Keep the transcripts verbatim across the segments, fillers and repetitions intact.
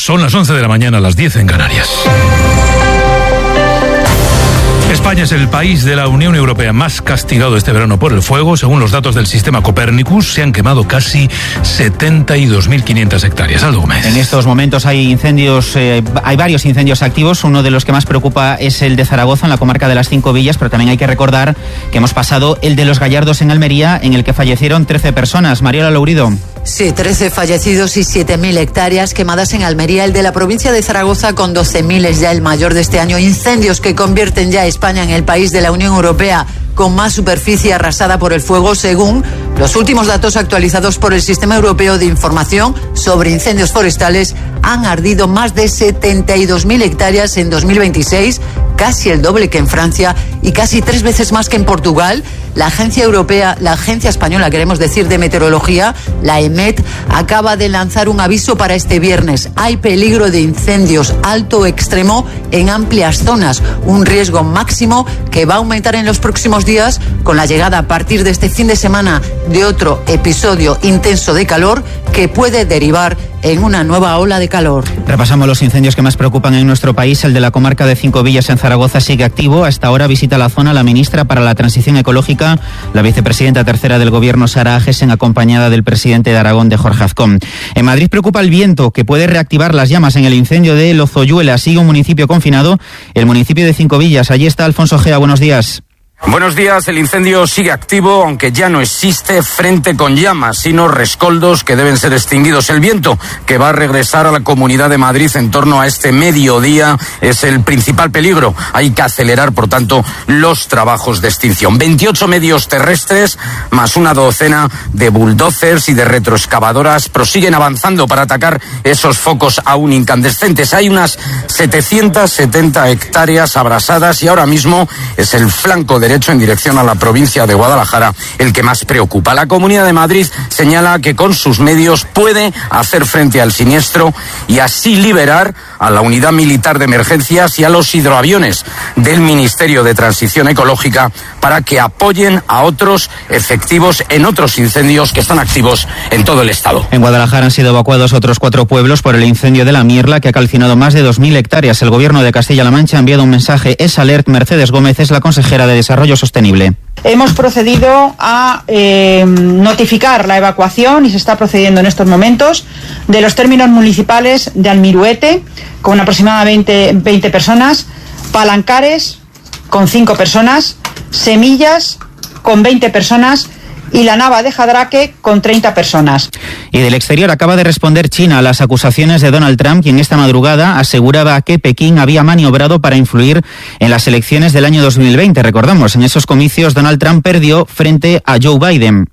Son las once de la mañana, las diez en Canarias. España es el país de la Unión Europea más castigado este verano por el fuego. Según los datos del sistema Copernicus, se han quemado casi setenta y dos mil quinientas hectáreas. Aldo Gómez. En estos momentos hay incendios, eh, hay varios incendios activos. Uno de los que más preocupa es el de Zaragoza, en la comarca de las Cinco Villas, pero también hay que recordar que hemos pasado el de Los Gallardos en Almería, en el que fallecieron trece personas. Mariola Lourido. Sí, trece fallecidos y siete mil hectáreas quemadas en Almería. El de la provincia de Zaragoza con doce mil es ya el mayor de este año. Incendios que convierten ya a España en el país de la Unión Europea con más superficie arrasada por el fuego, según los últimos datos actualizados por el Sistema Europeo de Información sobre Incendios Forestales. Han ardido más de setenta y dos mil hectáreas en dos mil veintiséis, casi el doble que en Francia y casi tres veces más que en Portugal. La agencia europea, la agencia española, queremos decir, de meteorología, la EMET, acaba de lanzar un aviso para este viernes. Hay peligro de incendios alto o extremo en amplias zonas, un riesgo máximo que va a aumentar en los próximos días con la llegada a partir de este fin de semana de otro episodio intenso de calor que puede derivar en una nueva ola de calor. Repasamos los incendios que más preocupan en nuestro país. El de la comarca de Cinco Villas en Zaragoza sigue activo. A esta hora visita la zona la ministra para la Transición Ecológica, la vicepresidenta tercera del Gobierno, Sara Agesen, acompañada del presidente de Aragón, de Jorge Azcón. En Madrid preocupa el viento, que puede reactivar las llamas en el incendio de Lozoyuela. Sigue un municipio confinado, el municipio de Cinco Villas. Allí está Alfonso Gea. Buenos días. Buenos días, el incendio sigue activo, aunque ya no existe frente con llamas, sino rescoldos que deben ser extinguidos. El viento que va a regresar a la Comunidad de Madrid en torno a este mediodía es el principal peligro. Hay que acelerar, por tanto, los trabajos de extinción. veintiocho medios terrestres, más una docena de bulldozers y de retroexcavadoras prosiguen avanzando para atacar esos focos aún incandescentes. Hay unas setecientas setenta hectáreas abrasadas y ahora mismo es el flanco de derecho en dirección a la provincia de Guadalajara el que más preocupa. La Comunidad de Madrid señala que con sus medios puede hacer frente al siniestro y así liberar a la unidad militar de emergencias y a los hidroaviones del Ministerio de Transición Ecológica para que apoyen a otros efectivos en otros incendios que están activos en todo el estado. En Guadalajara han sido evacuados otros cuatro pueblos por el incendio de la Mierla, que ha calcinado más de dos mil hectáreas. El Gobierno de Castilla-La Mancha ha enviado un mensaje. Es alert. Mercedes Gómez es la consejera de Desarrollo Sostenible. Hemos procedido a eh, notificar la evacuación, y se está procediendo en estos momentos, de los términos municipales de Almiruete, con aproximadamente veinte personas, Palancares, con cinco personas, Semillas, con veinte personas, y la Nava de Jadraque con treinta personas. Y del exterior acaba de responder China a las acusaciones de Donald Trump, quien esta madrugada aseguraba que Pekín había maniobrado para influir en las elecciones del año dos mil veinte. Recordamos, en esos comicios Donald Trump perdió frente a Joe Biden.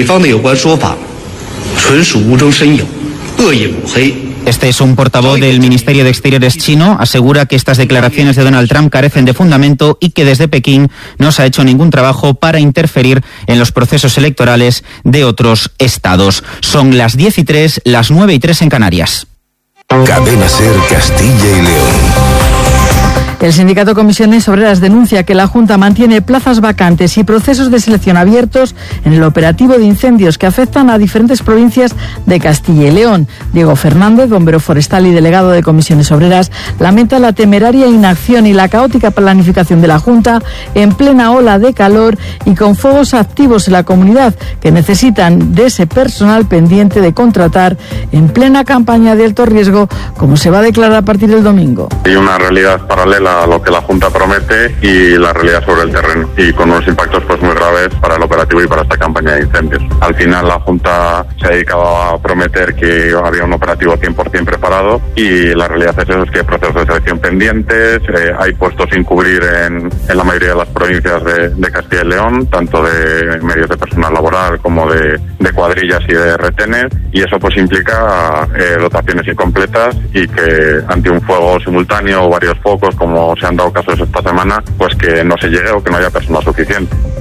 Este es un portavoz del Ministerio de Exteriores chino. Asegura que estas declaraciones de Donald Trump carecen de fundamento y que desde Pekín no se ha hecho ningún trabajo para interferir en los procesos electorales de otros estados. Son las diez y tres, las nueve y tres en Canarias. Cadena SER Castilla y León. El sindicato Comisiones Obreras denuncia que la Junta mantiene plazas vacantes y procesos de selección abiertos en el operativo de incendios que afectan a diferentes provincias de Castilla y León. Diego Fernández, bombero forestal y delegado de Comisiones Obreras, lamenta la temeraria inacción y la caótica planificación de la Junta en plena ola de calor y con fuegos activos en la comunidad, que necesitan de ese personal pendiente de contratar en plena campaña de alto riesgo, como se va a declarar a partir del domingo. Hay una realidad paralela a lo que la Junta promete y la realidad sobre el terreno, y con unos impactos pues muy graves para el operativo y para esta campaña de incendios. Al final la Junta se ha dedicado a prometer que había un operativo cien por ciento preparado, y la realidad es eso, es que hay procesos de selección pendientes, eh, hay puestos sin cubrir en, en la mayoría de las provincias de, de Castilla y León, tanto de medios de personal laboral como de, de cuadrillas y de retenes, y eso pues implica eh, dotaciones incompletas y que ante un fuego simultáneo o varios focos, como se han dado casos esta semana, pues que no se llegue o que no haya personal suficiente.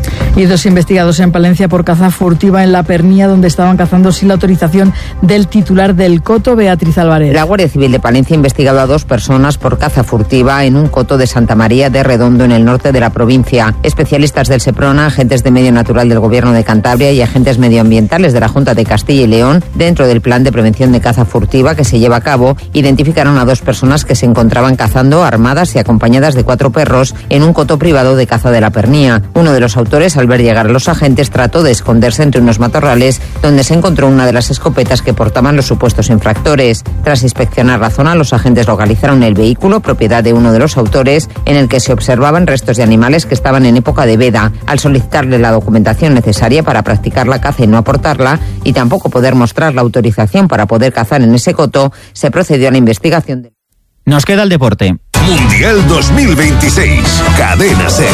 Y dos investigados en Palencia por caza furtiva en la Pernía, donde estaban cazando sin la autorización del titular del coto, Beatriz Álvarez. La Guardia Civil de Palencia ha investigado a dos personas por caza furtiva en un coto de Santa María de Redondo, en el norte de la provincia. Especialistas del Seprona, agentes de medio natural del Gobierno de Cantabria y agentes medioambientales de la Junta de Castilla y León, dentro del plan de prevención de caza furtiva que se lleva a cabo, identificaron a dos personas que se encontraban cazando armadas y acompañadas de cuatro perros en un coto privado de caza de la Pernía. Uno de los autores, al ver llegar a los agentes, trató de esconderse entre unos matorrales donde se encontró una de las escopetas que portaban los supuestos infractores. Tras inspeccionar la zona, los agentes localizaron el vehículo, propiedad de uno de los autores, en el que se observaban restos de animales que estaban en época de veda. Al solicitarle la documentación necesaria para practicar la caza y no aportarla, y tampoco poder mostrar la autorización para poder cazar en ese coto, se procedió a la investigación de... Nos queda el deporte. Mundial dos mil veintiséis, Cadena SER.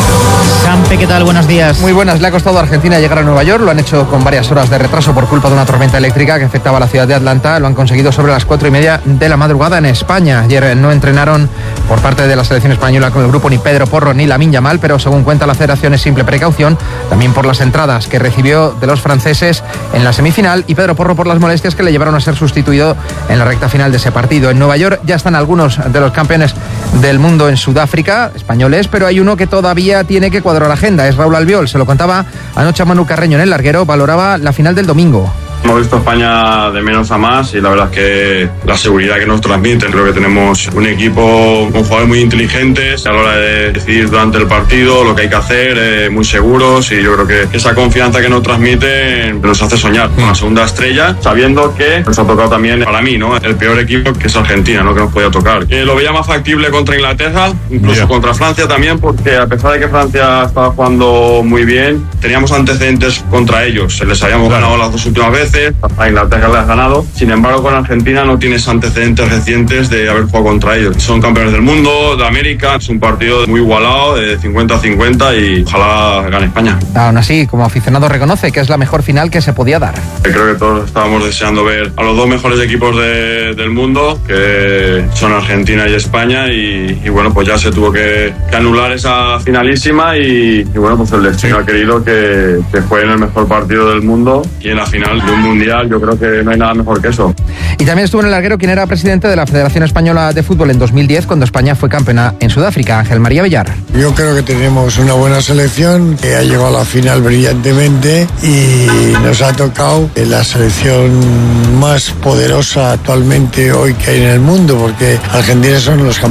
Sampe, ¿qué tal? Buenos días. Muy buenas. Le ha costado a Argentina llegar a Nueva York. Lo han hecho con varias horas de retraso por culpa de una tormenta eléctrica que afectaba a la ciudad de Atlanta. Lo han conseguido sobre las cuatro y media de la madrugada en España. Ayer no entrenaron por parte de la selección española con el grupo ni Pedro Porro ni Lamine Yamal, pero según cuenta la federación es simple precaución, también por las entradas que recibió de los franceses en la semifinal, y Pedro Porro por las molestias que le llevaron a ser sustituido en la recta final de ese partido. En Nueva York ya están algunos de los campeones del mundo en Sudáfrica, españoles, pero hay uno que todavía tiene que cuadrar la agenda, es Raúl Albiol. Se lo contaba anoche a Manu Carreño en El Larguero, valoraba la final del domingo. Hemos visto a España de menos a más y la verdad es que la seguridad que nos transmiten, creo que tenemos un equipo con jugadores muy inteligentes a la hora de decidir durante el partido lo que hay que hacer, eh, muy seguros, y yo creo que esa confianza que nos transmiten nos hace soñar con la segunda estrella, sabiendo que nos ha tocado también, para mí, ¿no?, el peor equipo, que es Argentina, ¿no?, que nos podía tocar. Que lo veía más factible contra Inglaterra, incluso yeah. contra Francia también, porque a pesar de que Francia estaba jugando muy bien, teníamos antecedentes contra ellos, les habíamos claro. ganado las dos últimas veces, a Inglaterra le has ganado. Sin embargo, con Argentina no tienes antecedentes recientes de haber jugado contra ellos. Son campeones del mundo, de América. Es un partido muy igualado, de cincuenta a cincuenta, y ojalá gane España. Aún así, como aficionado, reconoce que es la mejor final que se podía dar. Creo que todos estábamos deseando ver a los dos mejores equipos de, del mundo, que son Argentina y España, y, y bueno, pues ya se tuvo que, que anular esa finalísima, y, y bueno, pues el destino sí. ha querido que, que jueguen el mejor partido del mundo, y en la final de un mundial yo creo que no hay nada mejor que eso. Y también estuvo en El Larguero quien era presidente de la Federación Española de Fútbol en dos mil diez, cuando España fue campeona en Sudáfrica, Ángel María Villar. Yo creo que tenemos una buena selección que ha llegado a la final brillantemente, y nos ha tocado la selección más poderosa actualmente hoy que hay en el mundo, porque Argentina son los campeones